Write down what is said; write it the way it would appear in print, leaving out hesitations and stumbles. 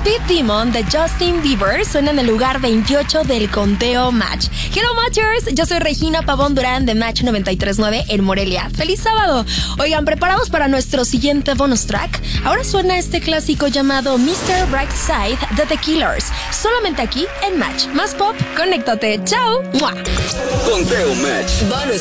Speed Demon de Justin Bieber suena en el lugar 28 del conteo Match. Hello Matchers, yo soy Regina Pavón Durán de Match 93.9 en Morelia. ¡Feliz sábado! Oigan, ¿preparados para nuestro siguiente bonus track? Ahora suena este clásico llamado Mr. Brightside de The Killers. Solamente aquí en Match. Más pop, conéctate. ¡Chao! ¡Mua! Conteo Match.